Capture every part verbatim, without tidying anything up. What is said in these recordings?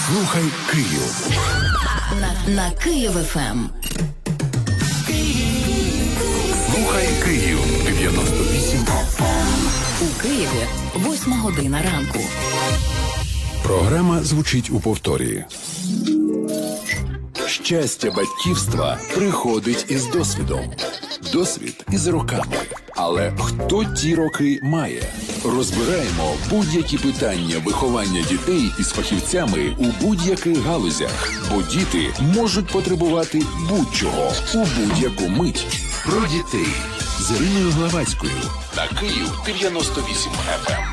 Слухай Київ. На, на Київ еф ем. Слухай Київ. дев'яносто вісім еф ем. У Києві восьма година ранку. Програма звучить у повторі. Щастя батьківства приходить із досвідом. Досвід із роками. Але хто ті роки має? Розбираємо будь-які питання виховання дітей із фахівцями у будь-яких галузях. Бо діти можуть потребувати будь-чого у будь-яку мить. Про дітей з Іриною Главацькою на Київ дев'яносто вісім еф ем.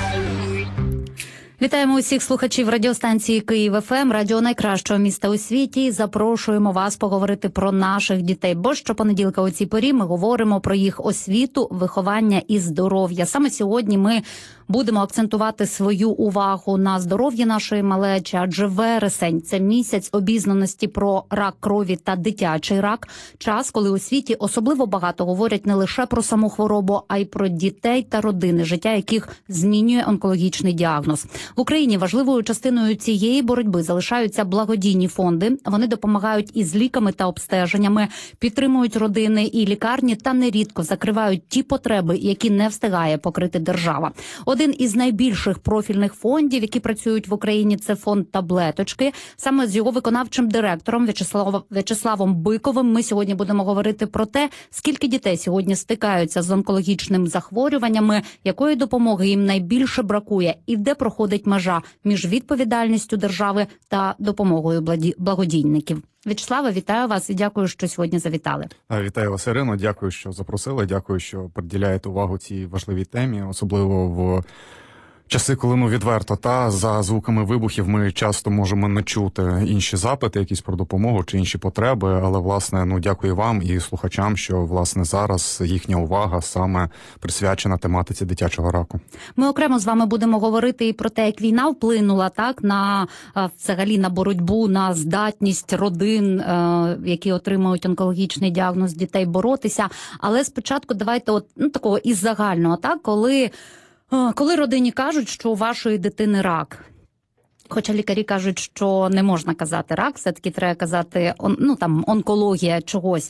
Вітаємо усіх слухачів радіостанції Київ еф ем, радіо найкращого міста у світі. Запрошуємо вас поговорити про наших дітей, бо щопонеділка у цій порі ми говоримо про їх освіту, виховання і здоров'я. Саме сьогодні ми будемо акцентувати свою увагу на здоров'ї нашої малечі, адже вересень – це місяць обізнаності про рак крові та дитячий рак. Час, коли у світі особливо багато говорять не лише про саму хворобу, а й про дітей та родини, життя яких змінює онкологічний діагноз. В Україні важливою частиною цієї боротьби залишаються благодійні фонди. Вони допомагають із ліками та обстеженнями, підтримують родини і лікарні та нерідко закривають ті потреби, які не встигає покрити держава. Один із найбільших профільних фондів, які працюють в Україні, це фонд «Таблеточки». Саме з його виконавчим директором В'ячеслав... В'ячеславом Биковим ми сьогодні будемо говорити про те, скільки дітей сьогодні стикаються з онкологічними захворюваннями, якої допомоги їм найбільше бракує і де проходить межа між відповідальністю держави та допомогою благодійників. В'ячеславе, вітаю вас і дякую, що сьогодні завітали. Вітаю вас, Ірино, дякую, що запросили, дякую, що приділяєте увагу цій важливій темі, особливо в часи, коли, ну, відверто, та, за звуками вибухів ми часто можемо не чути інші запити, якісь про допомогу чи інші потреби, але, власне, ну, дякую вам і слухачам, що, власне, зараз їхня увага саме присвячена тематиці дитячого раку. Ми окремо з вами будемо говорити і про те, як війна вплинула, так, на, взагалі, на боротьбу, на здатність родин, які отримують онкологічний діагноз дітей, боротися. Але спочатку давайте от, ну, такого із загального, так, коли... Коли родині кажуть, що у вашої дитини рак, хоча лікарі кажуть, що не можна казати рак, все-таки треба казати, ну, там, онкологія чогось.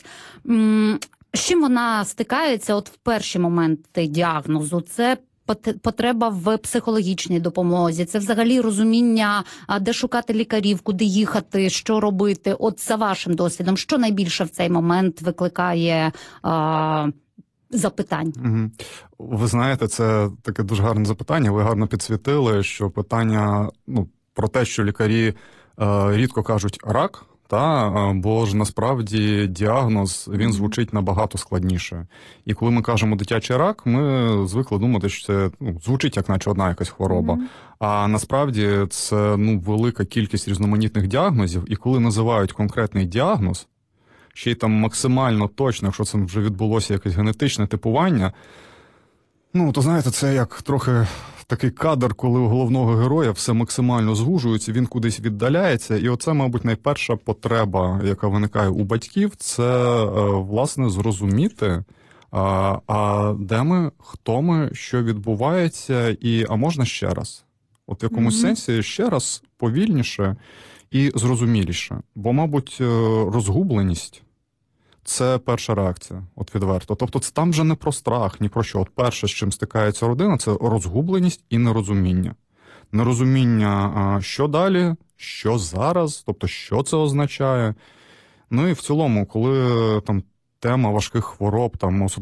З чим вона стикається от в перші моменти діагнозу? Це потреба в психологічній допомозі, це взагалі розуміння, де шукати лікарів, куди їхати, що робити. От за вашим досвідом, що найбільше в цей момент викликає а, запитань? Угу. Ви знаєте, це таке дуже гарне запитання. Ви гарно підсвітили, що питання, ну, про те, що лікарі е, рідко кажуть рак, та, бо ж насправді діагноз, він звучить набагато складніше. І коли ми кажемо дитячий рак, ми звикли думати, що це, ну, звучить як наче одна якась хвороба. Mm-hmm. А насправді це, ну, велика кількість різноманітних діагнозів. І коли називають конкретний діагноз, ще й там максимально точно, якщо це вже відбулося якесь генетичне типування, ну, то, знаєте, це як трохи такий кадр, коли у головного героя все максимально звужується, він кудись віддаляється. І оце, мабуть, найперша потреба, яка виникає у батьків, це, власне, зрозуміти, а, а де ми, хто ми, що відбувається, і а можна ще раз? От в якомусь mm-hmm. сенсі ще раз повільніше і зрозуміліше. Бо, мабуть, розгубленість – це перша реакція, от відверто. Тобто це там вже не про страх, ні про що. От перше, з чим стикається родина, це розгубленість і нерозуміння. Нерозуміння, що далі, що зараз, тобто що це означає. Ну і в цілому, коли там тема важких хвороб, там